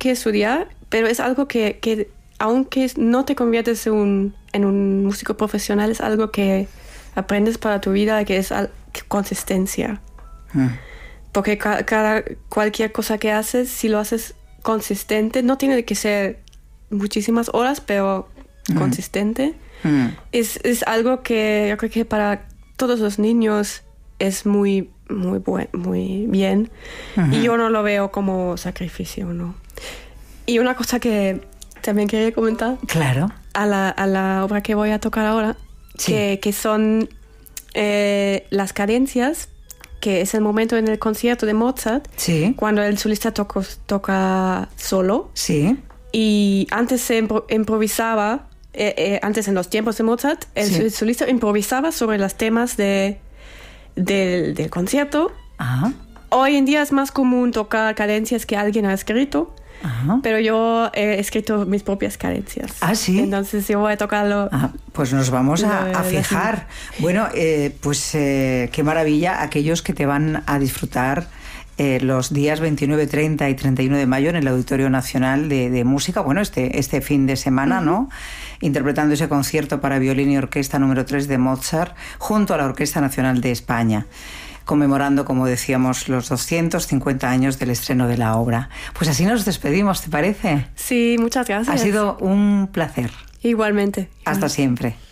que estudiar, pero es algo que aunque no te conviertes en un músico profesional, es algo que aprendes para tu vida, que es consistencia. Porque cualquier cosa que haces, si lo haces consistente, no tiene que ser muchísimas horas, pero consistente, es algo que yo creo que para todos los niños es muy bien. Y yo no lo veo como sacrificio, ¿no? Y una cosa que también quería comentar. Claro. A la obra que voy a tocar ahora, sí. que son las cadencias, que es el momento en el concierto de Mozart, sí. Cuando el solista toca solo. Sí. Y antes se improvisaba, antes en los tiempos de Mozart, el solista improvisaba sobre los temas del concierto. Ajá. Hoy en día es más común tocar cadencias que alguien ha escrito. Ajá. Pero yo he escrito mis propias cadencias. ¿Ah, sí? Entonces yo voy a tocarlo. Pues nos vamos a fijar. Bueno, qué maravilla aquellos que te van a disfrutar los días 29, 30 y 31 de mayo en el Auditorio Nacional de Música. Bueno, este fin de semana, ¿no? Interpretando ese concierto para violín y orquesta número 3 de Mozart junto a la Orquesta Nacional de España, conmemorando, como decíamos, los 250 años del estreno de la obra. Pues así nos despedimos, ¿te parece? Sí, muchas gracias. Ha sido un placer. Igualmente. Hasta siempre.